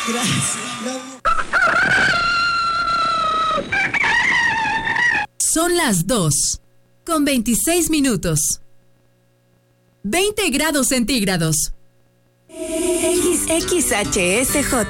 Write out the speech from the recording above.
Gracias. Son las 2:26. 20 grados centígrados. XHSJ